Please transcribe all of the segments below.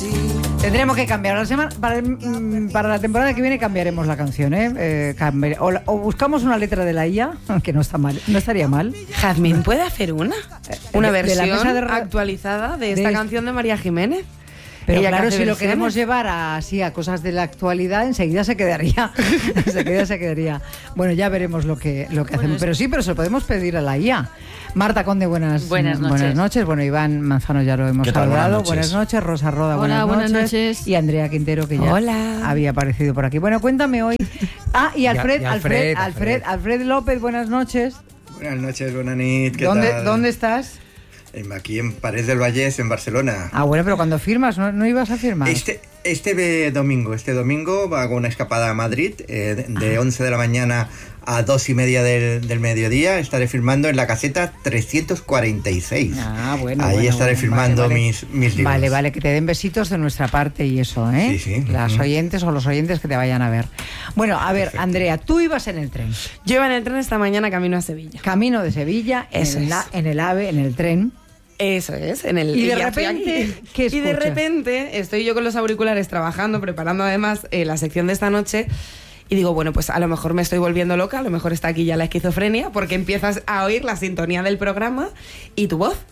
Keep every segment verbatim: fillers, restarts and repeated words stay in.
Tendremos que cambiar la semana para, el, para la temporada que viene cambiaremos la canción, ¿eh? eh cambiar, o, o buscamos una letra de la I A, que no está mal, no estaría mal. Jazmín puede hacer una, una de, versión de la mesa de, actualizada de esta de canción de María Jiménez. Pero ella claro, si versiones. Lo queremos llevar a, así, a cosas de la actualidad, enseguida se quedaría. enseguida se quedaría. Bueno, ya veremos lo que, lo que bueno, hacemos. Pero sí, pero se lo podemos pedir a la I A. Marta Conde, buenas, buenas noches. Buenas noches. Bueno, Iván Manzano ya lo hemos saludado. Buenas, buenas noches. Rosa Roda, Hola, buenas, buenas noches. noches. Y Andrea Quintero, que ya Hola. había aparecido por aquí. Bueno, cuéntame hoy. Ah, y Alfred, y, y Alfred, Alfred, Alfred, Alfred, Alfred López, buenas noches. Buenas noches, buenas nit, ¿qué ¿Dónde, tal? ¿Dónde estás? Aquí en Parets del Vallès, en Barcelona. Ah, bueno, pero cuando firmas, ¿no, no ibas a firmar? Este, este domingo, este domingo hago una escapada a Madrid, eh, de once de la mañana a dos y media del, del mediodía. Estaré firmando en la caseta trescientos cuarenta y seis. Ah, bueno. Ahí bueno, estaré bueno, firmando vale, vale. Mis, mis libros. Vale, vale, que te den besitos de nuestra parte y eso, ¿eh? Sí, sí. Las uh-huh. oyentes o los oyentes que te vayan a ver. Bueno, a ver, Perfecto. Andrea, tú ibas en el tren. Yo iba en el tren esta mañana camino a Sevilla. Camino de Sevilla, Eso en, es. la, en el AVE, en el tren. Eso es, en el y de y repente, ¿qué Y de escuchas? repente estoy yo con los auriculares trabajando, preparando además eh, la sección de esta noche. Y digo, bueno, pues a lo mejor me estoy volviendo loca, a lo mejor está aquí ya la esquizofrenia, porque empiezas a oír la sintonía del programa y tu voz.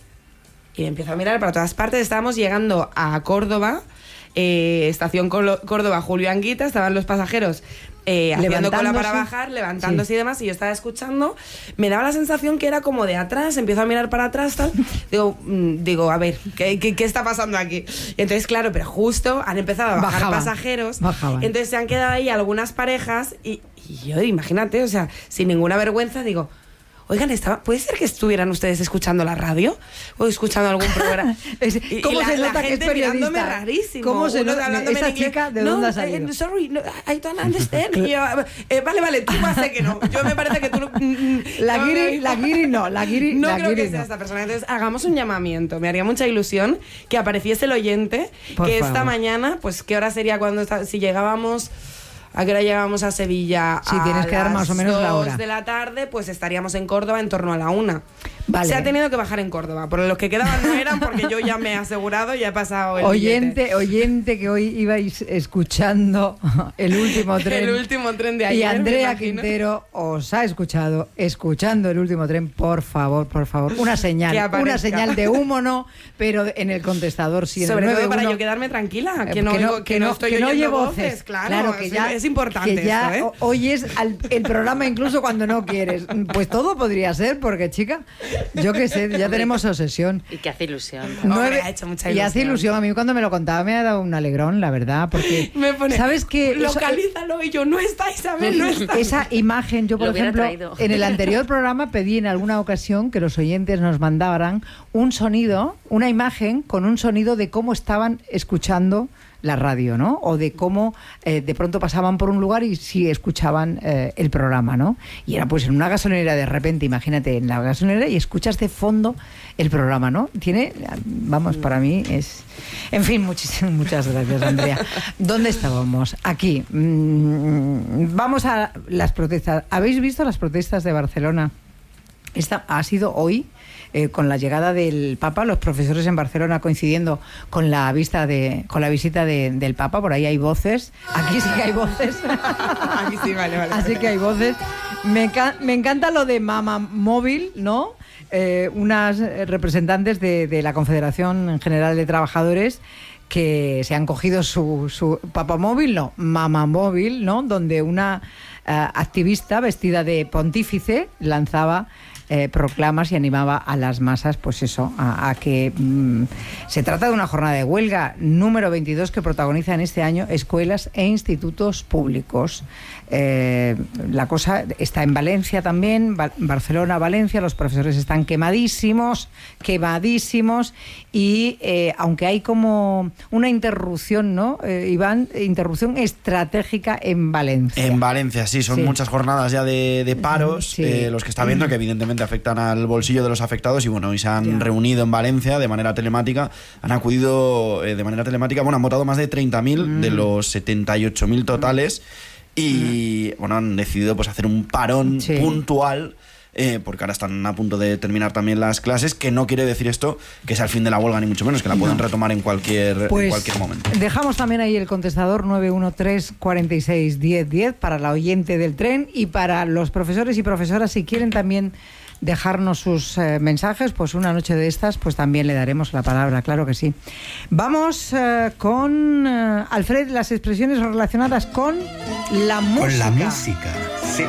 Y empiezo a mirar para todas partes. Estábamos llegando a Córdoba, eh, estación Colo- Córdoba, Julio Anguita, estaban los pasajeros eh, haciendo cola para bajar, levantándose sí. y demás, y yo estaba escuchando. Me daba la sensación que era como de atrás, empiezo a mirar para atrás, tal. Digo, mm, digo a ver, ¿qué, qué, ¿qué está pasando aquí? Y entonces, claro, pero justo han empezado a bajar Bajaban, pasajeros. bajaban. Entonces se han quedado ahí algunas parejas y, y yo, imagínate, o sea, sin ninguna vergüenza, digo, oigan, estaba, ¿puede ser que estuvieran ustedes escuchando la radio? ¿O escuchando algún programa? Es- ¿Cómo y se la, nota la que es gente periodista? mirándome rarísimo. ¿Cómo se Uno nota? hablándome ¿Esa en inglés. chica de no, dónde ha eh, salido? sorry, no, I don't understand. Y yo, eh, vale, vale, tú vas a que no. Yo me parece que tú... La no, guiri, no, la guiri no, la guiri no la creo guiri que sea no. esta persona. Entonces, hagamos un llamamiento. Me haría mucha ilusión que apareciese el oyente, Por que favor. esta mañana, pues, ¿qué hora sería cuando está, si llegábamos... ¿A qué hora llegábamos a Sevilla? Sí, tienes a que dar más o menos la las hora. dos de la tarde, pues estaríamos en Córdoba en torno a la una. Vale. Se ha tenido que bajar en Córdoba, pero los que quedaban no eran porque yo ya me he asegurado, ya he pasado el Oyente, billete. oyente que hoy ibais escuchando el último tren. El último tren de ayer, Y me Andrea imagino. Quintero os ha escuchado escuchando el último tren, por favor, por favor. Una Que señal, aparezca. una señal de humo no, pero en el contestador sí. En Sobre el todo para nueve uno. yo quedarme tranquila, Eh, que no, oigo- que no estoy que no oyendo oye voces, claro, que es- ya, es importante que ya esto, ¿eh? o- oyes al- el programa incluso cuando no quieres. Pues todo podría ser, porque chica, yo qué sé, ya tenemos obsesión. Y que hace ilusión. Hombre, ha hecho mucha Y hace ilusión. ilusión. A mí cuando me lo contaba me ha dado un alegrón, la verdad, porque Me pone, ¿sabes qué? Eso- localízalo y yo, no está Isabel, no está. esa imagen, yo por Lo hubiera ejemplo, traído. en el anterior programa pedí en alguna ocasión que los oyentes nos mandaran un sonido, una imagen con un sonido de cómo estaban escuchando la radio, ¿no? O de cómo eh, de pronto pasaban por un lugar y sí escuchaban eh, el programa, ¿no? Y era pues en una gasolinera de repente, imagínate, en la gasolinera y escuchas de fondo el programa, ¿no? Tiene, vamos, para mí es... En fin, muchísimas, muchas gracias, Andrea. ¿Dónde estábamos? Aquí. Mm, vamos a las protestas. ¿Habéis visto las protestas de Barcelona? Esta ha sido hoy. Eh, con la llegada del Papa, los profesores en Barcelona coincidiendo con la vista de, con la visita de, del Papa, por ahí hay voces, aquí sí que hay voces, Aquí sí, vale, vale. así que hay voces. Me, enca- me encanta lo de Mama Móvil, ¿no? Eh, unas representantes de, de la Confederación General de Trabajadores que se han cogido su, su Papa Móvil, no, Mama Móvil, ¿no? Donde una eh, activista vestida de pontífice lanzaba Eh, proclamas y animaba a las masas, pues eso, a, a que mmm, se trata de una jornada de huelga número veintidós que protagonizan este año escuelas e institutos públicos. Eh, la cosa está en Valencia también, Ba- Barcelona, Valencia, los profesores están quemadísimos, quemadísimos y eh, aunque hay como una interrupción, ¿no, eh, Iván? Interrupción estratégica en Valencia. En Valencia, sí, son Sí. muchas jornadas ya de, de paros, Sí. eh, los que está viendo, que evidentemente afectan al bolsillo de los afectados y bueno, hoy se han Ya. reunido en Valencia de manera telemática, han acudido eh, de manera telemática, bueno, han votado más de treinta mil Mm. de los setenta y ocho mil totales y bueno, han decidido pues hacer un parón Sí. puntual eh, porque ahora están a punto de terminar también las clases, que no quiere decir esto que sea el fin de la huelga, ni mucho menos, que la pueden no. retomar en cualquier, pues en cualquier momento. Dejamos también ahí el contestador nueve uno tres, cuatro seis, diez, diez para la oyente del tren, y para los profesores y profesoras, si quieren también dejarnos sus eh, mensajes, pues una noche de estas, pues también le daremos la palabra, claro que sí. Vamos eh, con eh, Alfred, las expresiones relacionadas con la música. Con la música, sí.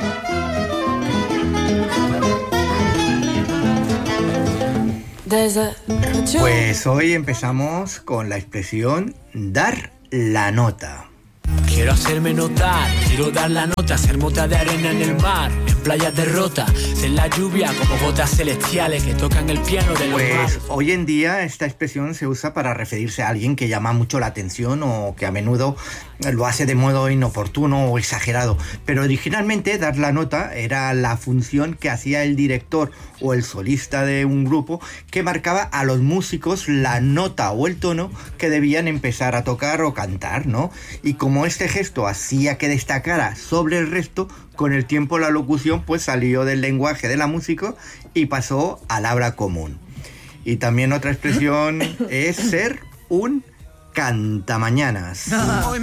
Pues hoy empezamos con la expresión dar la nota. Quiero hacerme notar, quiero dar la nota, ser mota de arena en el mar, en playas de rota, ser la lluvia como gotas celestiales que tocan el piano de los Pues mares. hoy en día esta expresión se usa para referirse a alguien que llama mucho la atención o que a menudo lo hace de modo inoportuno o exagerado. Pero originalmente dar la nota era la función que hacía el director o el solista de un grupo, que marcaba a los músicos la nota o el tono que debían empezar a tocar o cantar, ¿no? Y como este gesto hacía que destacara sobre el resto, con el tiempo la locución pues salió del lenguaje de la música y pasó al habla común. Y también otra expresión es ser un cantamañanas. Hoy